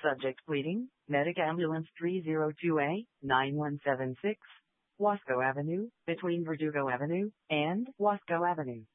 Subject pleading, Medic Ambulance 302A, 9176, Wasco Avenue, between Verdugo Avenue and Wasco Avenue.